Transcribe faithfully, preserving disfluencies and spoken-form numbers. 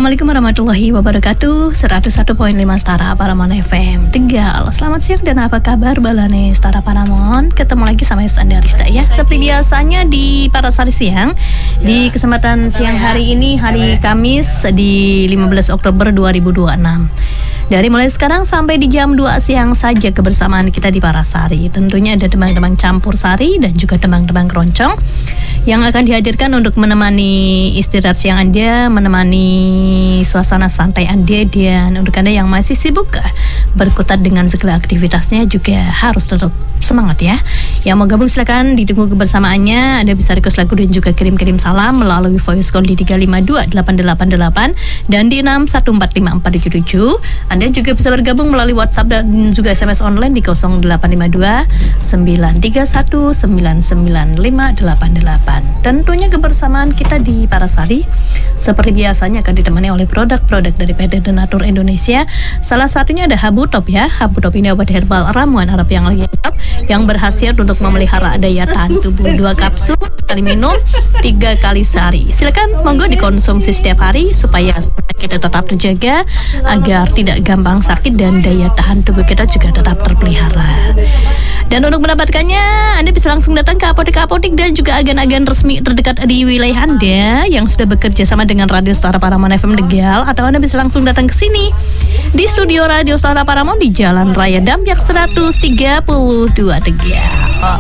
Assalamualaikum warahmatullahi wabarakatuh. seratus satu koma lima Setara Paramon F M Tegal. Selamat siang dan apa kabar balane Setara Paramon? Ketemu lagi sama Anda Rista ya. Seperti biasanya di Parasari Siang. Di kesempatan siang hari ini, hari Kamis di lima belas Oktober dua ribu dua puluh enam. Dari mulai sekarang sampai di jam dua siang saja kebersamaan kita di Parasari. Tentunya ada tembang-tembang campur sari dan juga tembang-tembang keroncong yang akan dihadirkan untuk menemani istirahat siang Anda, menemani suasana santai Anda, dan untuk Anda yang masih sibuk berkutat dengan segala aktivitasnya juga harus tetap semangat ya. Yang mau gabung silakan ditunggu kebersamaannya. Anda bisa request lagu dan juga kirim-kirim salam melalui voice call di tiga lima dua delapan delapan delapan dan di enam satu empat lima empat tujuh tujuh. Anda juga bisa bergabung melalui WhatsApp dan juga S M S online di nol delapan lima dua sembilan tiga satu sembilan sembilan lima delapan delapan. Tentunya kebersamaan kita di Parasari seperti biasanya akan ditemani oleh produk-produk dari P T Donatur Indonesia. Salah satunya ada Habutop ya. Habutop ini obat herbal ramuan Arab yang lengkap yang berkhasiat untuk memelihara daya tahan tubuh. Dua kapsul sekali minum, tiga kali sehari. Silakan monggo dikonsumsi setiap hari supaya kita tetap terjaga agar tidak gampang sakit dan daya tahan tubuh kita juga tetap terpelihara. Dan untuk mendapatkannya, Anda bisa langsung datang ke apotek-apotek dan juga agen-agen resmi terdekat di wilayah Anda yang sudah bekerja sama dengan Radio Setara Paramon F M Tegal, atau Anda bisa langsung datang ke sini di studio Radio Setara Paramon di Jalan Raya Dampyak seratus tiga puluh dua Tegal.